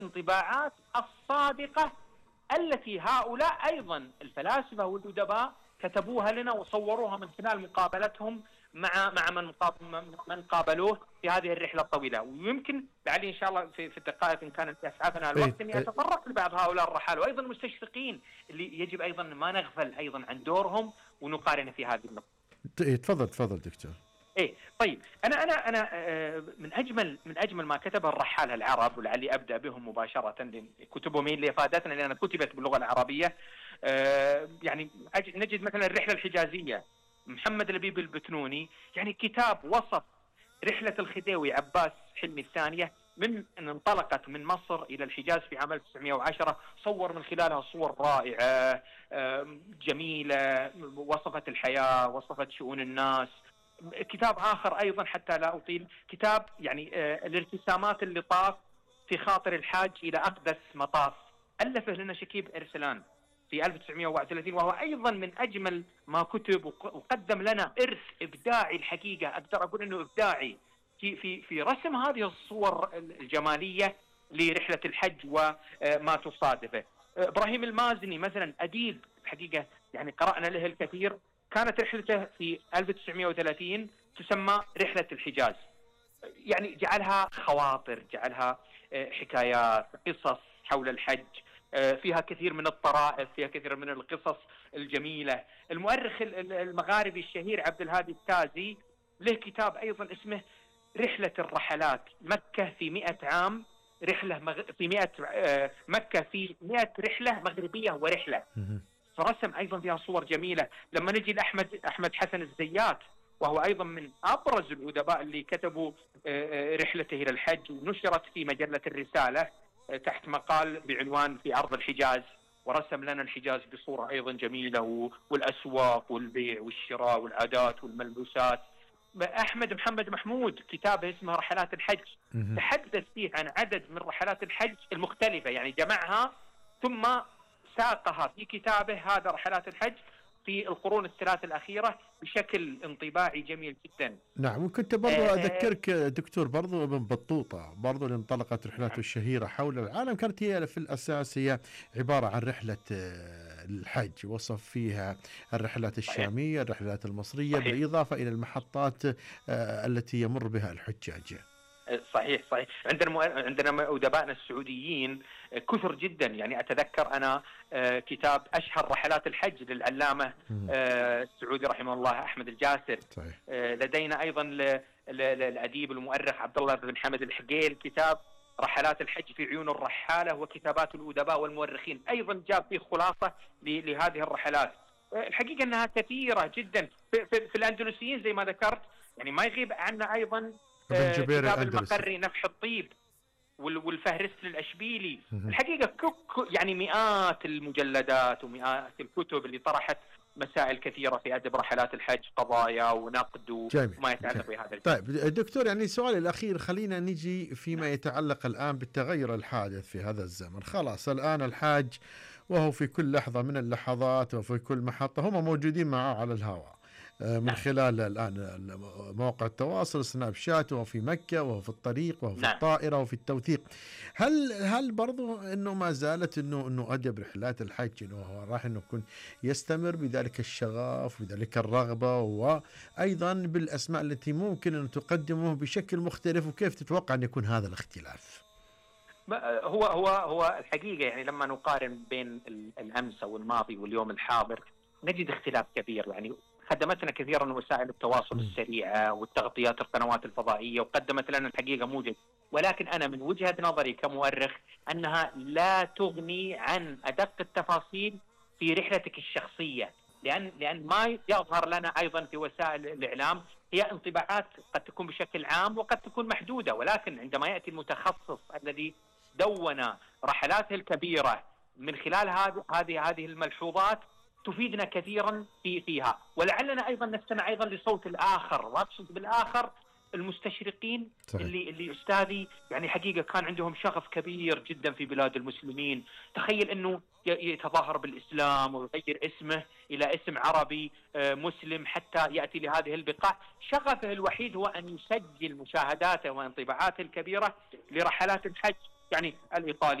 الانطباعات الصادقة التي هؤلاء أيضا الفلاسفة والأدباء كتبوها لنا وصوروها من خلال مقابلتهم مع من قابلوه في هذه الرحلة الطويلة. ويمكن لعلي إن شاء الله في الدقائق إن كانت يسعفنا الوقت أني أتطرق لبعض هؤلاء الرحال وأيضا المستشرقين اللي يجب أيضا ما نغفل أيضا عن دورهم ونقارن في هذه النقطة. تفضل دكتور. طيب انا من اجمل ما كتبه الرحالة العرب، ولعلي ابدا بهم مباشره كتبهم اللي افادتنا لانها كتبت باللغه العربيه. يعني نجد مثلا الرحله الحجازيه محمد لبيب البتنوني، يعني كتاب وصف رحله الخديوي عباس حلمي الثانيه من ان انطلقت من مصر الى الحجاز في عام 1910، صور من خلالها صور رائعه جميله، وصفت الحياه، وصفت شؤون الناس. كتاب آخر أيضا حتى لا أطيل، كتاب يعني الارتسامات اللطاف في خاطر الحاج إلى أقدس مطاف، ألفه لنا شكيب إرسلان في 1931، وهو أيضا من أجمل ما كتب، وقدم لنا إرث إبداعي الحقيقة، أقدر أقول أنه إبداعي في رسم هذه الصور الجمالية لرحلة الحج وما تصادفه. إبراهيم المازني مثلا أديب الحقيقة، يعني قرأنا له الكثير، كانت رحلته في 1930 تسمى رحلة الحجاز، يعني جعلها خواطر، جعلها حكايات، قصص حول الحج، فيها كثير من الطرائف، فيها كثير من القصص الجميلة. المؤرخ المغاربي الشهير عبد الهادي التازي له كتاب أيضا اسمه رحلة الرحلات، مكة في 100 عام، رحلة في 100 مكة في 100 رحلة مغربية ورحلة، فرسم أيضا فيها صور جميلة. لما نجي لأحمد حسن الزيات، وهو أيضا من أبرز الأدباء اللي كتبوا رحلته إلى الحج، ونشرت في مجلة الرسالة تحت مقال بعنوان في أرض الحجاز، ورسم لنا الحجاز بصورة أيضا جميلة، والأسواق والبيع والشراء والعادات والملبوسات. أحمد محمد محمود كتابه اسمه رحلات الحج، تحدث فيه عن عدد من رحلات الحج المختلفة، يعني جمعها ثم ساقها في كتابه هذا رحلات الحج في القرون الثلاث الأخيرة بشكل انطباعي جميل جدا. نعم، وكنت برضو أذكرك دكتور برضو ابن بطوطة برضو اللي انطلقت رحلاته الشهيرة حول العالم، كانت هي في الأساس هي عبارة عن رحلة الحج، وصف فيها الرحلات الشامية، الرحلات المصرية، بالإضافة إلى المحطات التي يمر بها الحجاج. صحيح. عندنا أدبائنا السعوديين كثر جدا، يعني أتذكر أنا كتاب أشهر رحلات الحج للعلامة السعودي رحمه الله أحمد الجاسر. صحيح. لدينا أيضا الأديب المؤرخ عبد الله بن حمد الحقيل كتاب رحلات الحج في عيون الرحالة وكتابات الأدباء والمؤرخين، أيضا جاب فيه خلاصة لهذه الرحلات. الحقيقة أنها كثيرة جدا. في الأندلسيين زي ما ذكرت، يعني ما يغيب عنا أيضا كتاب المقري نفح الطيب والفهرست للأشبيلي. الحقيقة يعني مئات المجلدات ومئات الكتب اللي طرحت مسائل كثيرة في أدب رحلات الحج، قضايا ونقد وما يتعلق بهذا الجانب. طيب دكتور، يعني سؤالي الأخير، خلينا نجي فيما يتعلق الآن بالتغير الحادث في هذا الزمن. خلاص الآن الحاج وهو في كل لحظة من اللحظات وفي كل محطة هم موجودين معه على الهواء من خلال الآن مواقع التواصل، سناب شات، وهو في مكة وهو في الطريق وهو في الطائرة وفي التوثيق. هل برضو إنه ما زالت إنه أدب رحلات الحج إنه هو راح إنه يكون يستمر بذلك الشغف بذلك الرغبة، وأيضا بالأسماء التي ممكن أن تقدمه بشكل مختلف، وكيف تتوقع أن يكون هذا الاختلاف؟ هو الحقيقة يعني لما نقارن بين الأمس أو الماضي واليوم الحاضر نجد اختلاف كبير. يعني خدمتنا كثيرا وسائل التواصل السريعة والتغطيات القنوات الفضائية، وقدمت لنا الحقيقة موجز، ولكن أنا من وجهة نظري كمؤرخ أنها لا تغني عن أدق التفاصيل في رحلتك الشخصية، لأن ما يظهر لنا أيضا في وسائل الإعلام هي انطباعات قد تكون بشكل عام وقد تكون محدودة، ولكن عندما يأتي المتخصص الذي دون رحلاته الكبيرة من خلال هذه الملحوظات تفيدنا كثيرا فيها. ولعلنا أيضا نستمع أيضا لصوت الآخر، وأقصد بالآخر المستشرقين اللي أستاذي يعني حقيقة كان عندهم شغف كبير جدا في بلاد المسلمين. تخيل أنه يتظاهر بالإسلام ويغير اسمه إلى اسم عربي مسلم حتى يأتي لهذه البقاع. شغفه الوحيد هو أن يسجل مشاهداته وانطباعاته الكبيرة لرحلات الحج، يعني الإيطالي